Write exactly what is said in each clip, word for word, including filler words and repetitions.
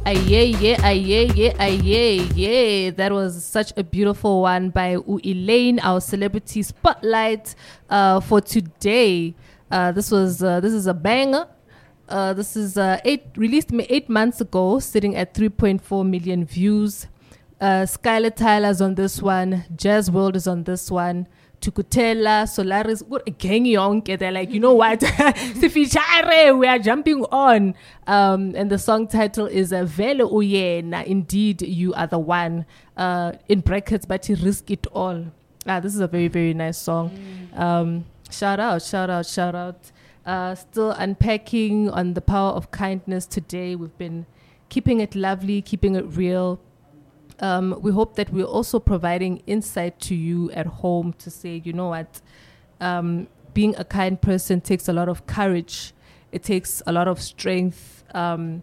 Aye, yeah, aye, yeah, aye, yeah. That was such a beautiful one by U Elaine, our celebrity spotlight uh, for today. Uh, this was uh, this is a banger. Uh, this is uh, eight released eight months ago, sitting at three point four million views. Uh, Skylar Tyler's on this one. Jazz World is on this one. Tukutela, Solaris, gang yonke. They're like, you know what? We are jumping on. Um, and the song title is uh, Vele Uyena. Indeed, you are the one. Uh, in brackets, but you risk it all. Ah, this is a very, very nice song. Mm. Um, shout out, shout out, shout out. Uh, still unpacking on the power of kindness today. We've been keeping it lovely, keeping it real. Um, we hope that we're also providing insight to you at home to say, you know what, um, being a kind person takes a lot of courage. It takes a lot of strength. Um,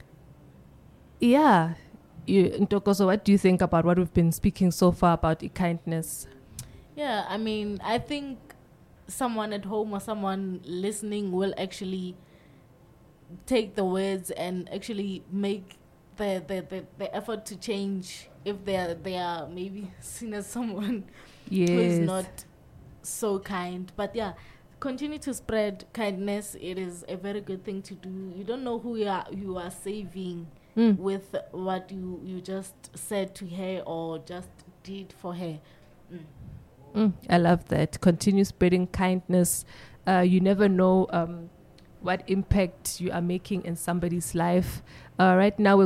yeah. You, Ntokozo, what do you think about what we've been speaking so far about kindness? Yeah, I mean, I think someone at home or someone listening will actually take the words and actually make the the, the, the effort to change if they are they are maybe seen as someone yes. who is not so kind. But yeah, continue to spread kindness. It is a very good thing to do. You don't know who you are you are saving mm. with what you, you just said to her or just did for her. Mm. Mm, I love that. Continue spreading kindness. Uh, you never know um, what impact you are making in somebody's life. Uh, right now, we're